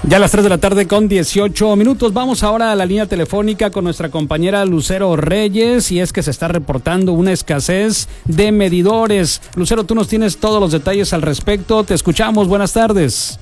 Ya a las 3 de la tarde con 18 minutos. Vamos ahora a la línea telefónica con nuestra compañera Lucero Reyes, y es que se está reportando una escasez de medidores. Lucero, tú nos tienes todos los detalles al respecto. Te escuchamos. Buenas tardes.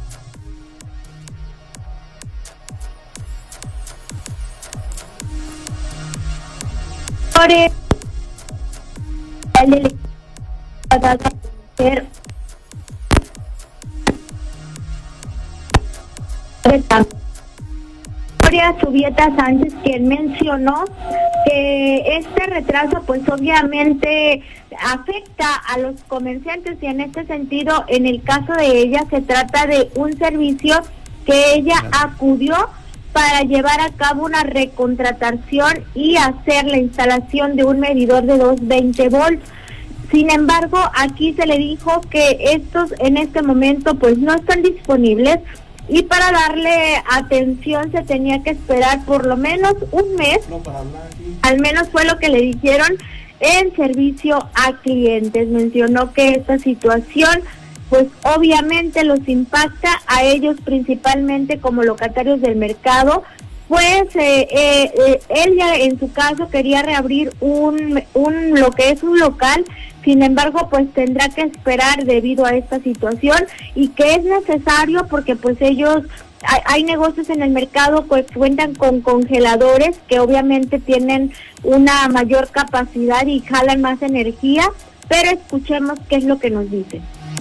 Subieta Sánchez, quien mencionó que este retraso pues obviamente afecta a los comerciantes, y en este sentido, en el caso de ella, se trata de un servicio que ella acudió para llevar a cabo una recontratación y hacer la instalación de un medidor de 220 volts. Sin embargo, aquí se le dijo que estos en este momento pues no están disponibles, y para darle atención se tenía que esperar por lo menos un mes, al menos fue lo que le dijeron en servicio a clientes. Mencionó que esta situación pues obviamente los impacta a ellos principalmente como locatarios del mercado, pues él ya en su caso quería reabrir lo que es un local. Sin embargo, pues tendrá que esperar debido a esta situación, y que es necesario porque pues ellos, hay negocios en el mercado que cuentan con congeladores que obviamente tienen una mayor capacidad y jalan más energía, pero escuchemos qué es lo que nos dicen.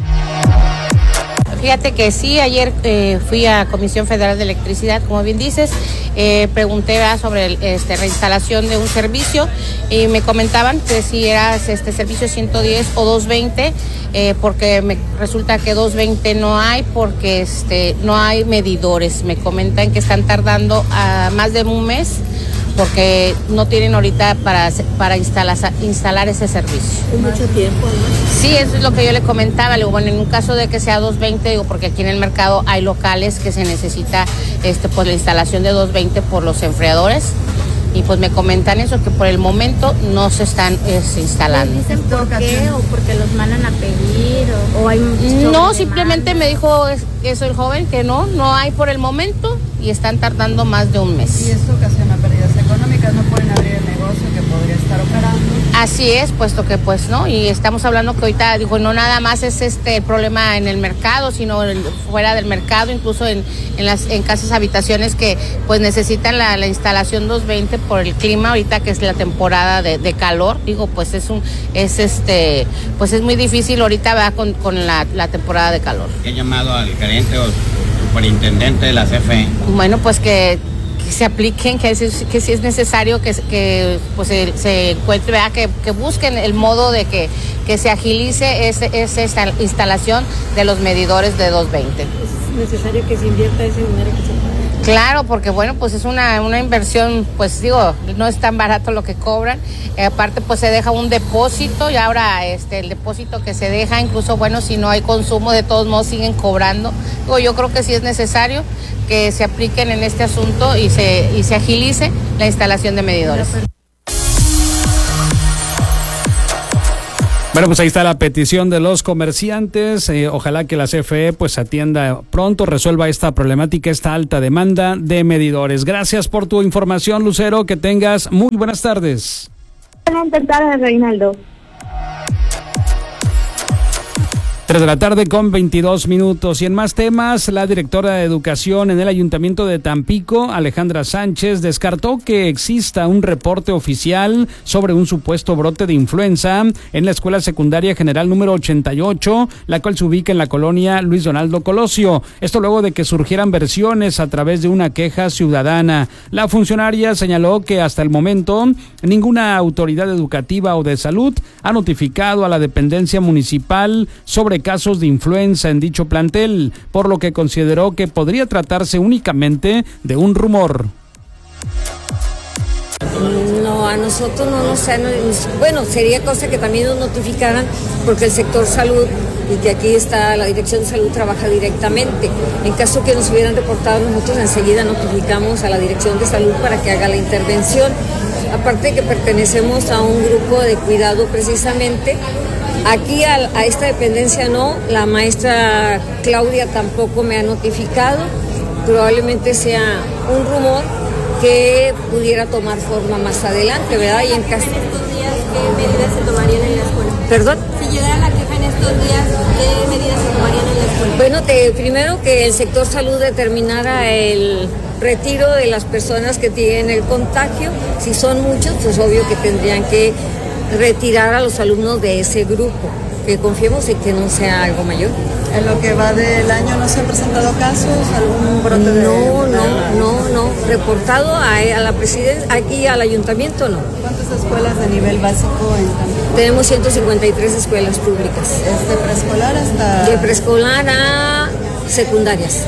Fíjate que sí, ayer fui a Comisión Federal de Electricidad, como bien dices, pregunté sobre reinstalación de un servicio, y me comentaban que si era servicio 110 o 220, porque resulta que 220 no hay, porque no hay medidores. Me comentan que están tardando más de un mes, porque no tienen ahorita para instalar ese servicio. Mucho tiempo, ¿no? Sí, eso es lo que yo le comentaba. Le digo, bueno, en un caso de que sea 220, digo, porque aquí en el mercado hay locales que se necesita pues la instalación de 220 por los enfriadores, y pues me comentan eso, que por el momento no se están instalando. ¿Dicen por qué, o porque los mandan a pedir, o hay No, simplemente me dijo eso el joven, que no hay por el momento, y están tardando más de un mes. Y esto ocasiona pérdidas económicas, no pueden abrir el negocio que podría estar operando. Así es, puesto que pues no, y estamos hablando que ahorita, dijo, no nada más es el problema en el mercado, sino fuera del mercado, incluso en casas habitaciones que pues necesitan la instalación 220 por el clima ahorita, que es la temporada de calor. Digo, pues pues es muy difícil ahorita, va con la temporada de calor. He llamado al gerente o superintendente de la CFE. Bueno, pues que se apliquen, que si es necesario que pues se encuentre, que busquen el modo de que se agilice esa instalación de los medidores de 220. Es necesario que se invierta ese dinero que se paga. Claro, porque bueno, pues es una inversión, pues digo, no es tan barato lo que cobran. Aparte, pues se deja un depósito, y ahora el depósito que se deja, incluso bueno, si no hay consumo, de todos modos siguen cobrando. Digo, yo creo que sí es necesario que se apliquen en este asunto y se agilice la instalación de medidores. Bueno, pues ahí está la petición de los comerciantes. Ojalá que la CFE pues atienda pronto, resuelva esta problemática, esta alta demanda de medidores. Gracias por tu información, Lucero. Que tengas muy buenas tardes. Buenas tardes, Reinaldo. 3 de la tarde con 22 minutos. Y en más temas, la directora de Educación en el Ayuntamiento de Tampico, Alejandra Sánchez, descartó que exista un reporte oficial sobre un supuesto brote de influenza en la Escuela Secundaria General número 88, la cual se ubica en la colonia Luis Donaldo Colosio. Esto luego de que surgieran versiones a través de una queja ciudadana. La funcionaria señaló que hasta el momento ninguna autoridad educativa o de salud ha notificado a la dependencia municipal sobre casos de influenza en dicho plantel, por lo que consideró que podría tratarse únicamente de un rumor. No, a nosotros no nos han... Bueno, sería cosa que también nos notificaran, porque el sector salud, y que aquí está la Dirección de Salud, trabaja directamente. En caso que nos hubieran reportado, nosotros enseguida notificamos a la Dirección de Salud para que haga la intervención. Aparte de que pertenecemos a un grupo de cuidado precisamente, aquí a esta dependencia no, la maestra Claudia tampoco me ha notificado, probablemente sea un rumor que pudiera tomar forma más adelante, ¿verdad? Y en caso... ¿Qué medidas se tomarían en la escuela? ¿Perdón? Si llegara la queja en estos días, ¿qué medidas se tomarían en la escuela? Bueno, primero que el sector salud determinara el retiro de las personas que tienen el contagio. Si son muchos, pues obvio que tendrían que retirar a los alumnos de ese grupo, que confiemos en que no sea algo mayor. En lo que va del año, ¿no se han presentado casos? ¿Algún brote de...? No. Reportado a la presidencia, aquí al ayuntamiento, no. ¿Cuántas escuelas de nivel básico en Tampico? Tenemos 153 escuelas públicas. ¿Es de preescolar hasta...? De preescolar a secundarias.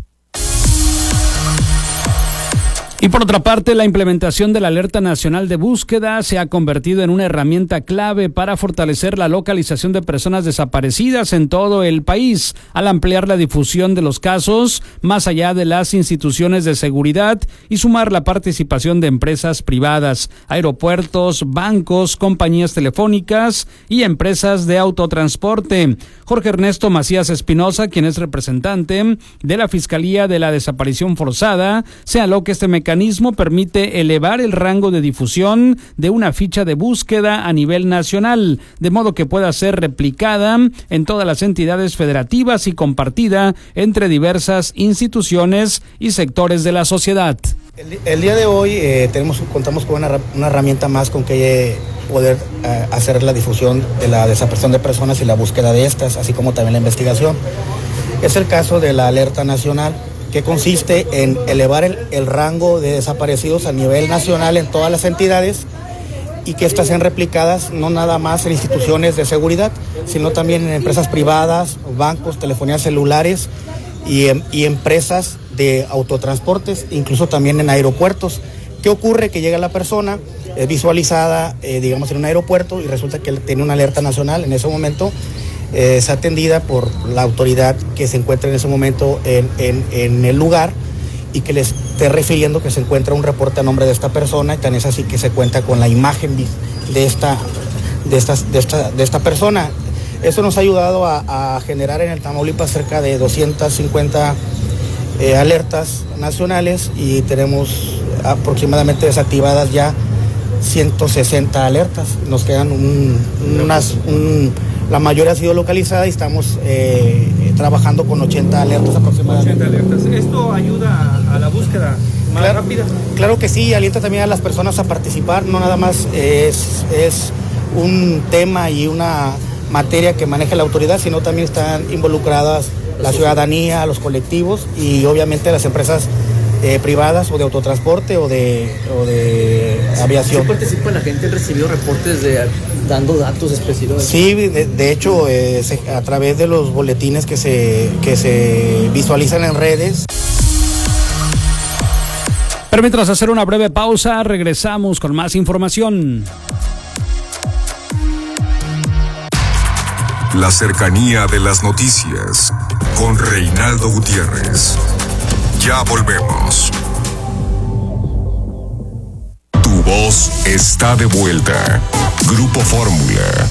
Y por otra parte, la implementación de la Alerta Nacional de Búsqueda se ha convertido en una herramienta clave para fortalecer la localización de personas desaparecidas en todo el país, al ampliar la difusión de los casos más allá de las instituciones de seguridad y sumar la participación de empresas privadas, aeropuertos, bancos, compañías telefónicas y empresas de autotransporte. Jorge Ernesto Macías Espinosa, quien es representante de la Fiscalía de la Desaparición Forzada, señaló que este mecanismo permite elevar el rango de difusión de una ficha de búsqueda a nivel nacional, de modo que pueda ser replicada en todas las entidades federativas y compartida entre diversas instituciones y sectores de la sociedad. El día de hoy contamos con una herramienta más con que poder hacer la difusión de la desaparición de personas y la búsqueda de estas, así como también la investigación. Es el caso de la Alerta Nacional, que consiste en elevar el rango de desaparecidos a nivel nacional en todas las entidades y que estas sean replicadas no nada más en instituciones de seguridad, sino también en empresas privadas, bancos, telefonías celulares y empresas de autotransportes, incluso también en aeropuertos. ¿Qué ocurre? Que llega la persona, es visualizada, en un aeropuerto y resulta que tiene una alerta nacional. En ese momento es atendida por la autoridad que se encuentra en ese momento en el lugar y que les esté refiriendo que se encuentra un reporte a nombre de esta persona, y tan es así que se cuenta con la imagen de esta persona. Eso nos ha ayudado a generar en el Tamaulipas cerca de 250 alertas nacionales y tenemos aproximadamente desactivadas ya 160 alertas. Nos quedan la mayoría ha sido localizada y estamos trabajando con 80 alertas aproximadamente. 80 alertas. ¿Esto ayuda a la búsqueda más rápida? Claro que sí, alienta también a las personas a participar. No nada más es un tema y una materia que maneja la autoridad, sino también están involucradas la ciudadanía, los colectivos y obviamente las empresas privadas o de autotransporte o de aviación. ¿Sí participa la gente? ¿Han recibido reportes dando datos específicos? Sí, de hecho, a través de los boletines que se visualizan en redes. Pero mientras hacer una breve pausa, regresamos con más información. La cercanía de las noticias con Reinaldo Gutiérrez. Ya volvemos. Tu voz está de vuelta. Grupo Fórmula.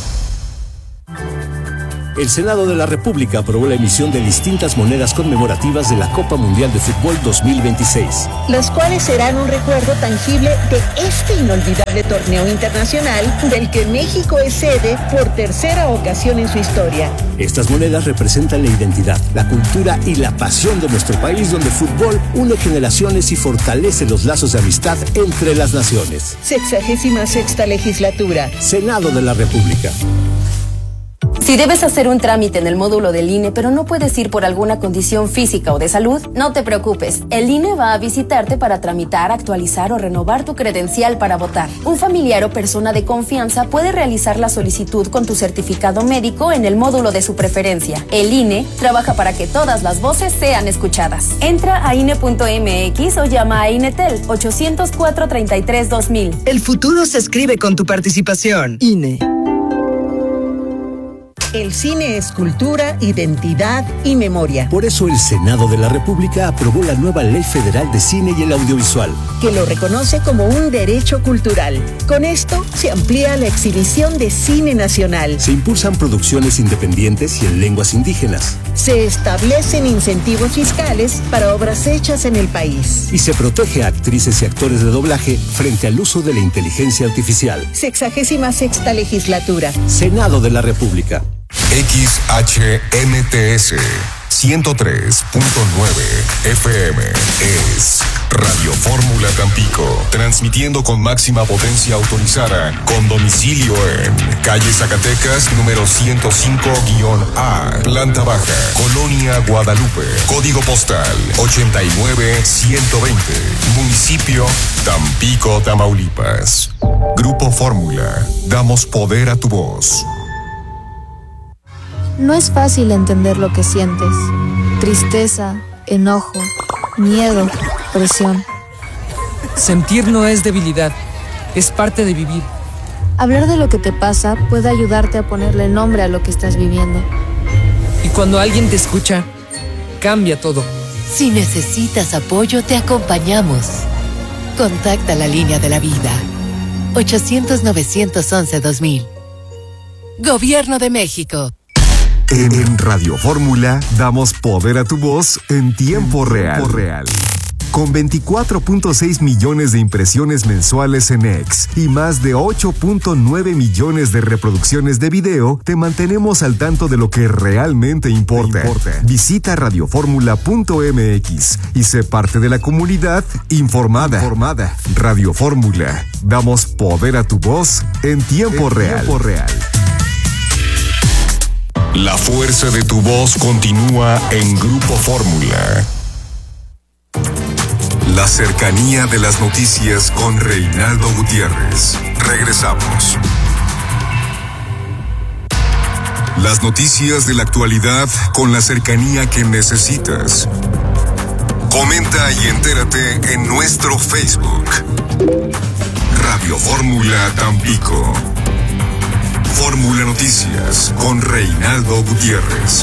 El Senado de la República aprobó la emisión de distintas monedas conmemorativas de la Copa Mundial de Fútbol 2026. Las cuales serán un recuerdo tangible de este inolvidable torneo internacional del que México es sede por tercera ocasión en su historia. Estas monedas representan la identidad, la cultura y la pasión de nuestro país, donde el fútbol une generaciones y fortalece los lazos de amistad entre las naciones. 66ª legislatura. Senado de la República. Si debes hacer un trámite en el módulo del INE, pero no puedes ir por alguna condición física o de salud, no te preocupes. El INE va a visitarte para tramitar, actualizar o renovar tu credencial para votar. Un familiar o persona de confianza puede realizar la solicitud con tu certificado médico en el módulo de su preferencia. El INE trabaja para que todas las voces sean escuchadas. Entra a INE.mx o llama a INETEL 804-33-2000. El futuro se escribe con tu participación. INE. El cine es cultura, identidad y memoria. Por eso el Senado de la República aprobó la nueva Ley Federal de Cine y el Audiovisual, que lo reconoce como un derecho cultural. Con esto se amplía la exhibición de cine nacional. Se impulsan producciones independientes y en lenguas indígenas. Se establecen incentivos fiscales para obras hechas en el país. Y se protege a actrices y actores de doblaje frente al uso de la inteligencia artificial. 66ª legislatura. Senado de la República. XHMTS 103.9 FM es Radio Fórmula Tampico, transmitiendo con máxima potencia autorizada, con domicilio en calle Zacatecas, número 105-A, planta baja, Colonia Guadalupe, código postal 89120, municipio Tampico, Tamaulipas. Grupo Fórmula, damos poder a tu voz. No es fácil entender lo que sientes. Tristeza, enojo, miedo, presión. Sentir no es debilidad, es parte de vivir. Hablar de lo que te pasa puede ayudarte a ponerle nombre a lo que estás viviendo. Y cuando alguien te escucha, cambia todo. Si necesitas apoyo, te acompañamos. Contacta la línea de la vida. 800-911-2000. Gobierno de México. En Radio Fórmula damos poder a tu voz en tiempo real. Con 24.6 millones de impresiones mensuales en X y más de 8.9 millones de reproducciones de video, te mantenemos al tanto de lo que realmente importa. Visita radioformula.mx y sé parte de la comunidad informada. Radio Fórmula, damos poder a tu voz en tiempo real. La fuerza de tu voz continúa en Grupo Fórmula. La cercanía de las noticias con Reinaldo Gutiérrez. Regresamos. Las noticias de la actualidad con la cercanía que necesitas. Comenta y entérate en nuestro Facebook. Radio Fórmula Tampico. Fórmula Noticias con Reinaldo Gutiérrez.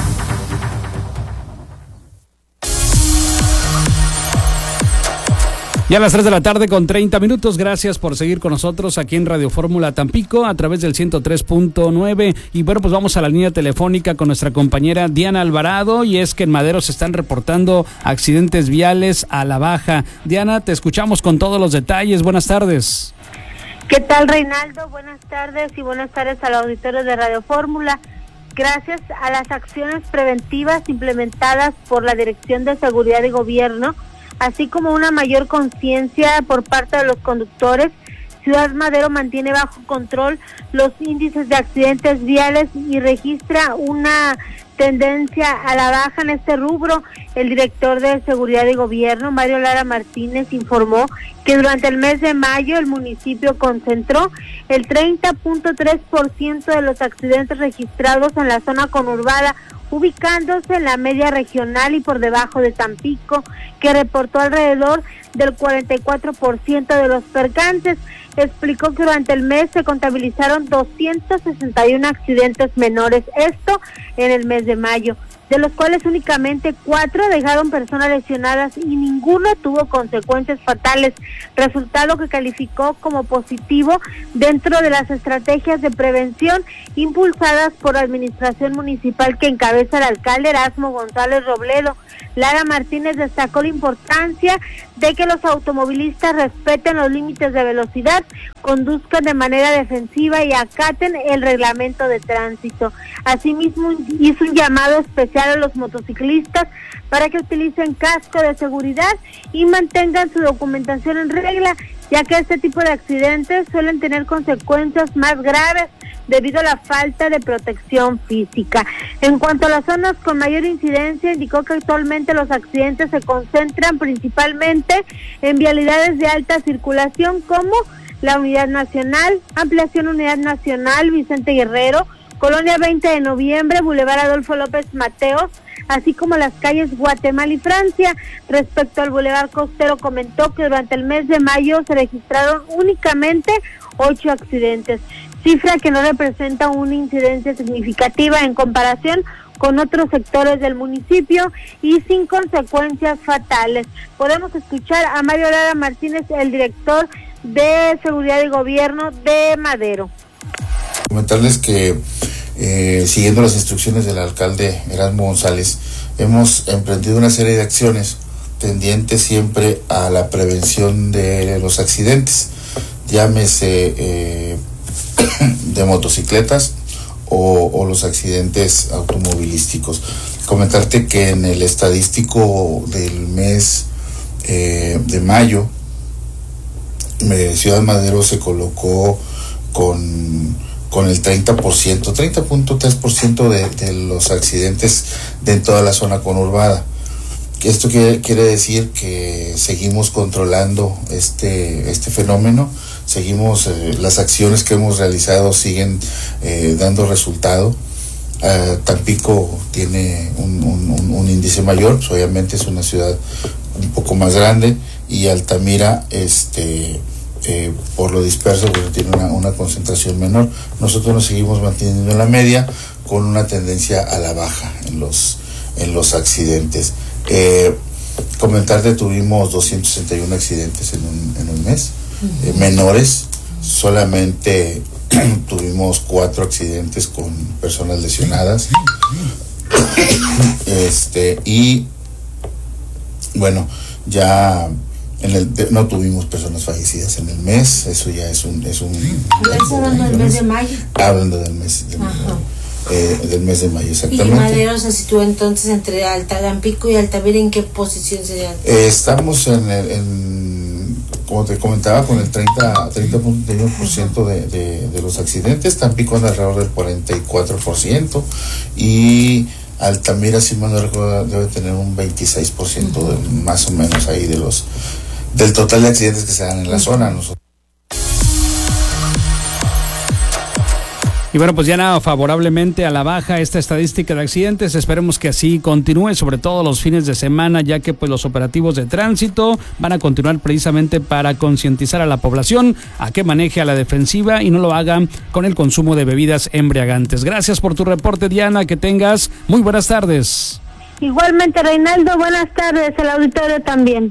Ya a las 3 de la tarde con 30 minutos. Gracias por seguir con nosotros aquí en Radio Fórmula Tampico a través del 103.9. Y bueno, pues vamos a la línea telefónica con nuestra compañera Diana Alvarado. Y es que en Madero se están reportando accidentes viales a la baja. Diana, te escuchamos con todos los detalles. Buenas tardes. ¿Qué tal, Reinaldo? Buenas tardes y buenas tardes al auditorio de Radio Fórmula. Gracias a las acciones preventivas implementadas por la Dirección de Seguridad y Gobierno, así como una mayor conciencia por parte de los conductores, Ciudad Madero mantiene bajo control los índices de accidentes viales y registra una tendencia a la baja en este rubro. El director de Seguridad y Gobierno, Mario Lara Martínez, informó que durante el mes de mayo el municipio concentró el 30.3% de los accidentes registrados en la zona conurbada, ubicándose en la media regional y por debajo de Tampico, que reportó alrededor del 44% de los percances. Explicó que durante el mes se contabilizaron 261 accidentes menores, esto en el mes de mayo, de los cuales únicamente 4 dejaron personas lesionadas y ninguno tuvo consecuencias fatales, resultado que calificó como positivo dentro de las estrategias de prevención impulsadas por la administración municipal que encabeza el alcalde Erasmo González Robledo. Lara Martínez destacó la importancia de que los automovilistas respeten los límites de velocidad, conduzcan de manera defensiva y acaten el reglamento de tránsito. Asimismo, hizo un llamado especial a los motociclistas para que utilicen casco de seguridad y mantengan su documentación en regla, ya que este tipo de accidentes suelen tener consecuencias más graves debido a la falta de protección física. En cuanto a las zonas con mayor incidencia, indicó que actualmente los accidentes se concentran principalmente en vialidades de alta circulación como la Unidad Nacional, Ampliación Unidad Nacional, Vicente Guerrero, Colonia 20 de Noviembre, Boulevard Adolfo López Mateos, así como las calles Guatemala y Francia. Respecto al Boulevard Costero, comentó que durante el mes de mayo se registraron únicamente 8 accidentes, cifra que no representa una incidencia significativa en comparación con otros sectores del municipio y sin consecuencias fatales. Podemos escuchar a Mario Lara Martínez, el director de Seguridad y Gobierno de Madero. Comentarles que siguiendo las instrucciones del alcalde Erasmo González, hemos emprendido una serie de acciones tendientes siempre a la prevención de los accidentes, llámese de motocicletas o los accidentes automovilísticos. Comentarte que en el estadístico del mes de mayo, Ciudad Madero se colocó con el 30.3% de los accidentes de toda la zona conurbada. Esto quiere decir que seguimos controlando este fenómeno, seguimos, las acciones que hemos realizado siguen dando resultado. Tampico tiene un índice mayor, pues obviamente es una ciudad un poco más grande, y Altamira por lo disperso, porque tiene una concentración menor. Nosotros nos seguimos manteniendo en la media con una tendencia a la baja en los accidentes. Comentarte, tuvimos 261 accidentes en un mes, menores, solamente tuvimos 4 accidentes con personas lesionadas, y bueno, ya no tuvimos personas fallecidas en el mes. Eso ya es un hablando del mes de mayo. Hablando del mes de mayo. Del mes de mayo, exactamente. ¿Y Madero se sitúa entonces entre Tampico y Altamira? ¿En qué posición sería? Estamos como te comentaba, con el 30.1% de los accidentes. Tampico anda alrededor del 44%, y Altamira, si mal no recuerdo, debe tener un 26% más o menos ahí del total de accidentes que se dan en la zona. Y bueno, pues ya nada, favorablemente a la baja esta estadística de accidentes. Esperemos que así continúe, sobre todo los fines de semana, ya que pues los operativos de tránsito van a continuar precisamente para concientizar a la población a que maneje a la defensiva y no lo hagan con el consumo de bebidas embriagantes. Gracias por tu reporte, Diana, que tengas muy buenas tardes. Igualmente, Reinaldo, buenas tardes, el auditorio también.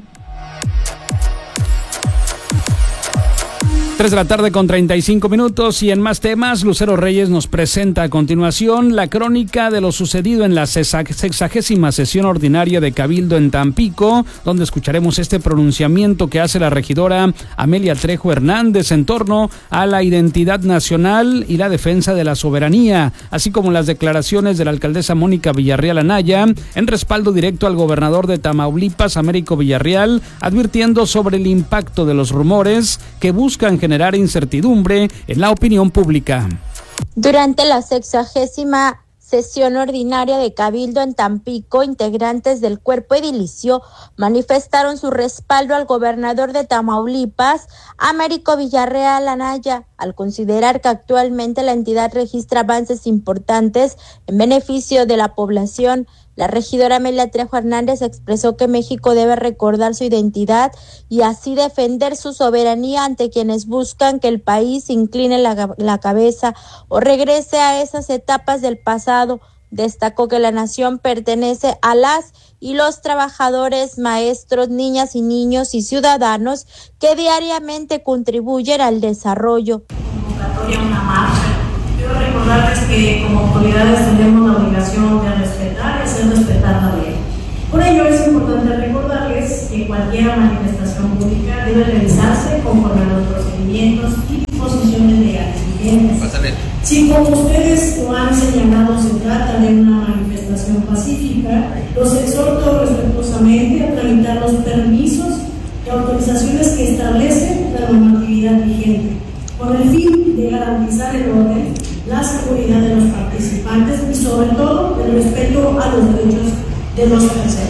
3 de la tarde con 35 minutos, y en más temas, Lucero Reyes nos presenta a continuación la crónica de lo sucedido en la 60ª sesión ordinaria de Cabildo en Tampico, donde escucharemos este pronunciamiento que hace la regidora Amelia Trejo Hernández en torno a la identidad nacional y la defensa de la soberanía, así como las declaraciones de la alcaldesa Mónica Villarreal Anaya en respaldo directo al gobernador de Tamaulipas, Américo Villarreal, advirtiendo sobre el impacto de los rumores que buscan generar incertidumbre en la opinión pública. Durante la 60ª sesión ordinaria de Cabildo en Tampico, integrantes del cuerpo edilicio manifestaron su respaldo al gobernador de Tamaulipas, Américo Villarreal Anaya, al considerar que actualmente la entidad registra avances importantes en beneficio de la población. La regidora Amelia Trejo Hernández expresó que México debe recordar su identidad y así defender su soberanía ante quienes buscan que el país incline la cabeza o regrese a esas etapas del pasado. Destacó que la nación pertenece a las y los trabajadores, maestros, niñas y niños y ciudadanos que diariamente contribuyen al desarrollo. Una marcha. Quiero recordarles que como autoridades tenemos la obligación de respetar y hacer respetar la ley. Por ello es importante recordarles que cualquier manifestación pública debe realizarse conforme a los procedimientos y disposiciones legales vigentes. Si como ustedes lo han señalado se trata de una manifestación pacífica, los exhorto respetuosamente a tramitar los permisos y autorizaciones que establece la normatividad vigente, con el fin de garantizar el orden, la seguridad de los participantes y sobre todo el respeto a los derechos de los terceros.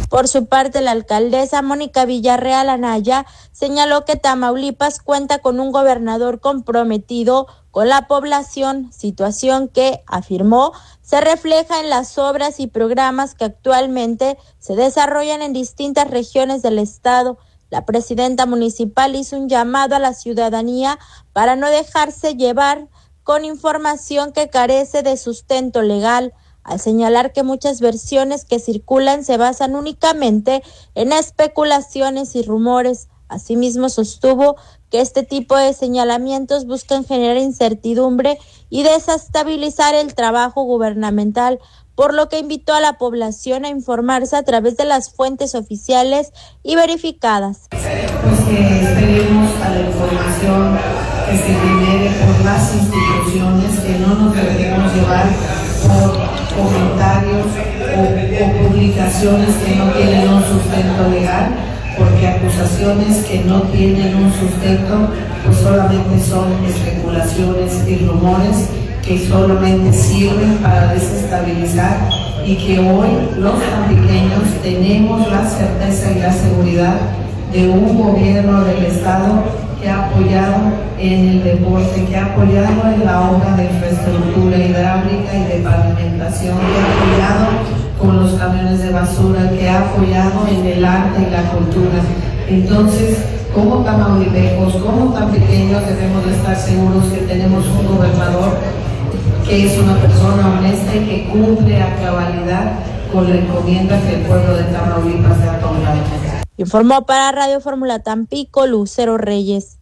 Por su parte, la alcaldesa Mónica Villarreal Anaya señaló que Tamaulipas cuenta con un gobernador comprometido con la población, situación que, afirmó, se refleja en las obras y programas que actualmente se desarrollan en distintas regiones del estado. La presidenta municipal hizo un llamado a la ciudadanía para no dejarse llevar con información que carece de sustento legal, al señalar que muchas versiones que circulan se basan únicamente en especulaciones y rumores. Asimismo, sostuvo que este tipo de señalamientos buscan generar incertidumbre y desestabilizar el trabajo gubernamental, por lo que invitó a la población a informarse a través de las fuentes oficiales y verificadas. Pues que esperemos a la información que se genere por las instituciones, que no nos debemos llevar por comentarios o publicaciones que no tienen un sustento legal, porque acusaciones que no tienen un sustento pues solamente son especulaciones y rumores que solamente sirven para desestabilizar, y que hoy los tampiqueños tenemos la certeza y la seguridad de un gobierno del estado que ha apoyado en el deporte, que ha apoyado en la obra de infraestructura hidráulica y de pavimentación, que ha apoyado con los camiones de basura, que ha apoyado en el arte y la cultura. Entonces, como tamaulipecos, como tampiqueños, debemos de estar seguros que tenemos un gobernador que es una persona honesta y que cumple a cabalidad con la encomienda que el pueblo de Tamaulipas le ha otorgado. Informó para Radio Fórmula Tampico, Lucero Reyes.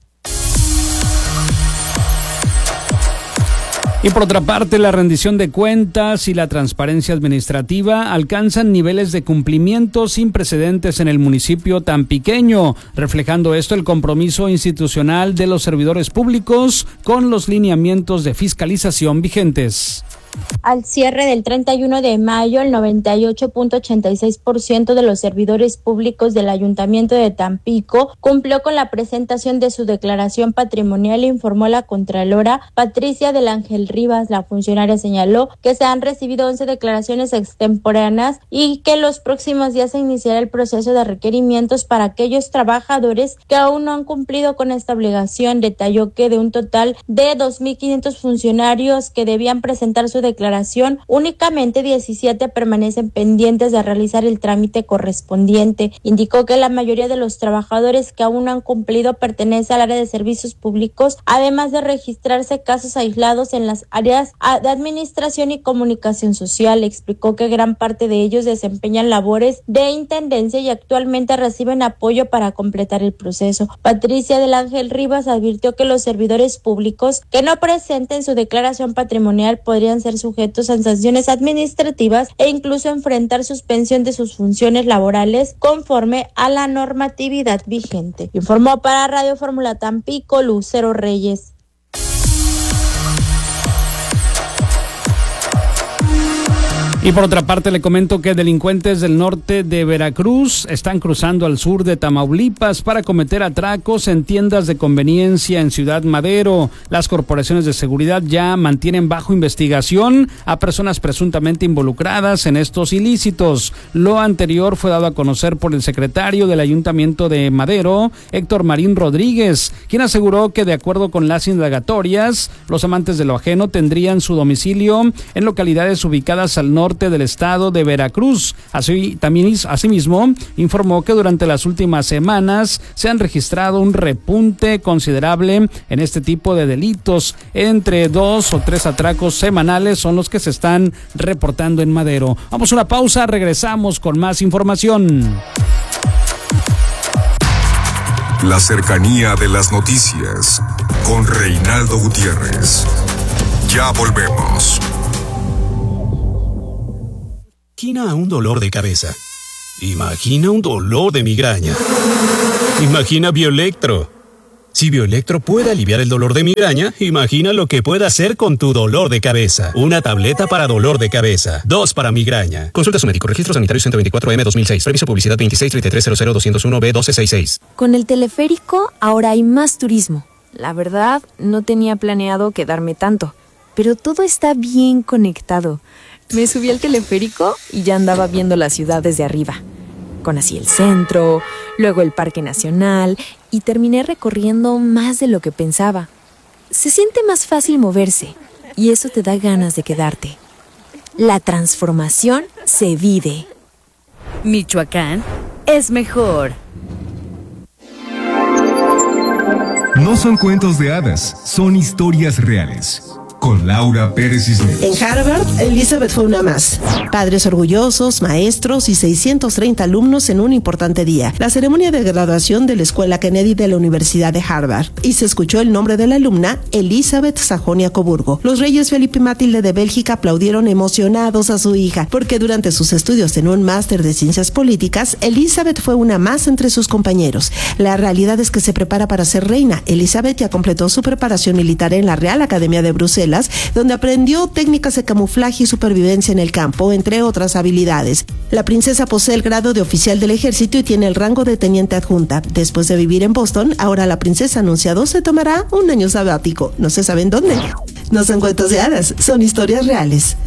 Y por otra parte, la rendición de cuentas y la transparencia administrativa alcanzan niveles de cumplimiento sin precedentes en el municipio tampiqueño, reflejando esto el compromiso institucional de los servidores públicos con los lineamientos de fiscalización vigentes. Al cierre del 31 de mayo, el 98.86% de los servidores públicos del Ayuntamiento de Tampico cumplió con la presentación de su declaración patrimonial, informó la Contralora Patricia del Ángel Rivas. La funcionaria señaló que se han recibido 11 declaraciones extemporáneas y que en los próximos días se iniciará el proceso de requerimientos para aquellos trabajadores que aún no han cumplido con esta obligación. Detalló que de un total de 2.500 funcionarios que debían presentar su declaración, únicamente 17 permanecen pendientes de realizar el trámite correspondiente. Indicó que la mayoría de los trabajadores que aún no han cumplido pertenece al área de servicios públicos, además de registrarse casos aislados en las áreas de administración y comunicación social. Explicó que gran parte de ellos desempeñan labores de intendencia y actualmente reciben apoyo para completar el proceso. Patricia del Ángel Rivas advirtió que los servidores públicos que no presenten su declaración patrimonial podrían ser sujetos a sanciones administrativas e incluso enfrentar suspensión de sus funciones laborales conforme a la normatividad vigente. Informó para Radio Fórmula Tampico, Lucero Reyes. Y por otra parte le comento que delincuentes del norte de Veracruz están cruzando al sur de Tamaulipas para cometer atracos en tiendas de conveniencia en Ciudad Madero. Las corporaciones de seguridad ya mantienen bajo investigación a personas presuntamente involucradas en estos ilícitos. Lo anterior fue dado a conocer por el secretario del Ayuntamiento de Madero, Héctor Marín Rodríguez, quien aseguró que de acuerdo con las indagatorias, los amantes de lo ajeno tendrían su domicilio en localidades ubicadas al norte del estado de Veracruz. Asimismo, informó que durante las últimas semanas se han registrado un repunte considerable en este tipo de delitos. Entre 2 o 3 atracos semanales son los que se están reportando en Madero. Vamos a una pausa, regresamos con más información. La cercanía de las noticias con Reinaldo Gutiérrez. Ya volvemos. Imagina un dolor de cabeza. Imagina un dolor de migraña. Imagina Bioelectro. Si Bioelectro puede aliviar el dolor de migraña, imagina lo que puede hacer con tu dolor de cabeza. Una tableta para dolor de cabeza. 2 para migraña. Consulta a su médico. Registro sanitario 124M 2006. Previso publicidad 2633000201B1266. Con el teleférico ahora hay más turismo. La verdad, no tenía planeado quedarme tanto, pero todo está bien conectado. Me subí al teleférico y ya andaba viendo la ciudad desde arriba. Conocí el centro, luego el Parque Nacional y terminé recorriendo más de lo que pensaba. Se siente más fácil moverse y eso te da ganas de quedarte. La transformación se vive. Michoacán es mejor. No son cuentos de hadas, son historias reales. Con Laura Pérez Cisneros. En Harvard, Elizabeth fue una más. Padres orgullosos, maestros y 630 alumnos en un importante día. La ceremonia de graduación de la Escuela Kennedy de la Universidad de Harvard. Y se escuchó el nombre de la alumna, Elizabeth Sajonia-Coburgo. Los reyes Felipe y Matilde de Bélgica aplaudieron emocionados a su hija, porque durante sus estudios en un máster de ciencias políticas, Elizabeth fue una más entre sus compañeros. La realidad es que se prepara para ser reina. Elizabeth ya completó su preparación militar en la Real Academia de Bruselas, donde aprendió técnicas de camuflaje y supervivencia en el campo, entre otras habilidades. La princesa posee el grado de oficial del ejército y tiene el rango de teniente adjunta. Después de vivir en Boston, ahora la princesa anunciado se tomará un año sabático. No se sabe en dónde. No son cuentos de hadas, son historias reales.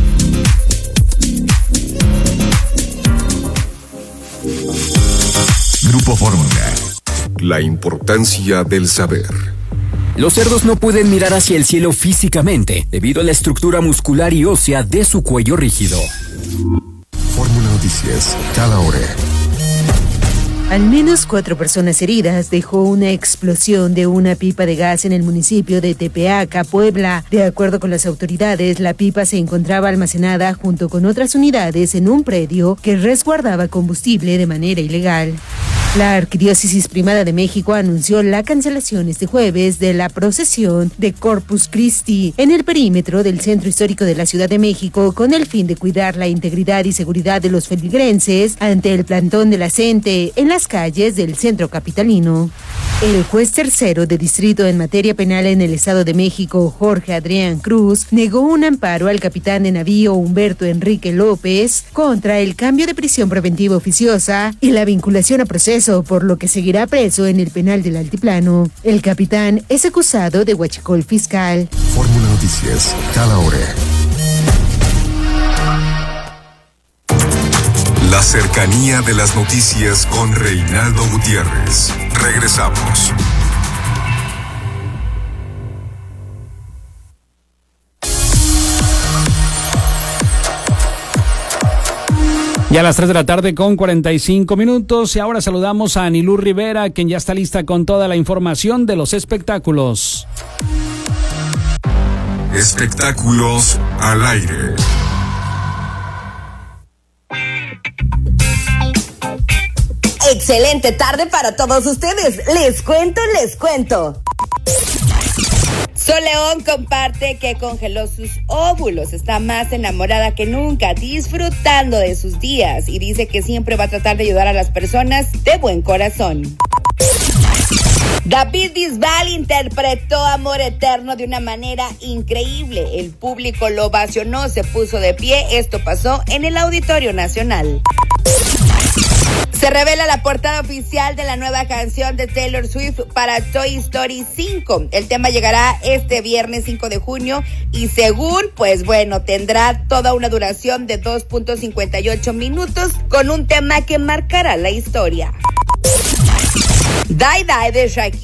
Grupo Fórmula. La importancia del saber. Los cerdos no pueden mirar hacia el cielo físicamente debido a la estructura muscular y ósea de su cuello rígido. Fórmula Noticias, cada hora. Al menos 4 personas heridas dejó una explosión de una pipa de gas en el municipio de Tepeaca, Puebla. De acuerdo con las autoridades, la pipa se encontraba almacenada junto con otras unidades en un predio que resguardaba combustible de manera ilegal. La Arquidiócesis Primada de México anunció la cancelación este jueves de la procesión de Corpus Christi en el perímetro del Centro Histórico de la Ciudad de México con el fin de cuidar la integridad y seguridad de los feligreses ante el plantón de la gente en las calles del centro capitalino. El juez tercero de distrito en materia penal en el Estado de México, Jorge Adrián Cruz, negó un amparo al capitán de navío Humberto Enrique López contra el cambio de prisión preventiva oficiosa y la vinculación a proceso, por lo que seguirá preso en el penal del Altiplano. El capitán es acusado de huachicol fiscal. Fórmula Noticias, cada hora. La cercanía de las noticias con Reinaldo Gutiérrez. Regresamos. Ya a las 3 de la tarde con 45 minutos y ahora saludamos a Anilú Rivera, quien ya está lista con toda la información de los espectáculos. Espectáculos al aire. Excelente tarde para todos ustedes. Les cuento. Sol León comparte que congeló sus óvulos, está más enamorada que nunca, disfrutando de sus días y dice que siempre va a tratar de ayudar a las personas de buen corazón. David Bisbal interpretó Amor Eterno de una manera increíble. El público lo ovacionó, se puso de pie. Esto pasó en el Auditorio Nacional. Se revela la portada oficial de la nueva canción de Taylor Swift para Toy Story 5. El tema llegará este viernes 5 de junio y según, tendrá toda una duración de 2.58 minutos con un tema que marcará la historia. Die Die de Shakira